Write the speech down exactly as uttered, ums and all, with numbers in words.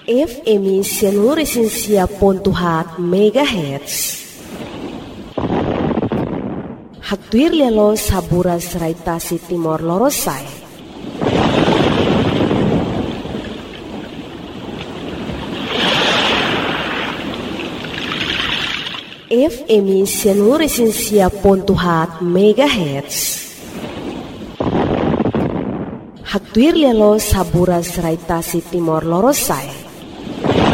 F M Seluruh ponto hat megahertz. Haktuir lelo saburas raitasi Timor Lorosai. F M Seluruh ponto hat megahertz. Haktuir lelo saburas raitasi Timor Lorosai.